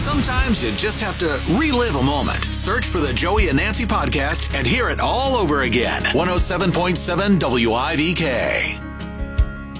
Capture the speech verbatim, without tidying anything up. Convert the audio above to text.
Sometimes you just have to relive a moment. Search for the Joey and Nancy podcast and hear it all over again. one oh seven point seven W I V K.